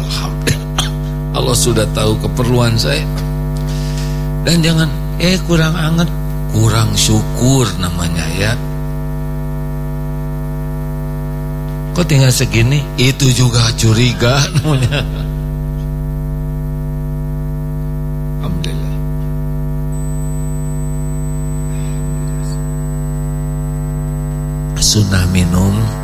alhamdulillah, Allah sudah tahu keperluan saya. Dan jangan kurang anget, kurang syukur namanya ya. Kok tinggal segini, itu juga curiga namanya. Alhamdulillah. Sunnah minum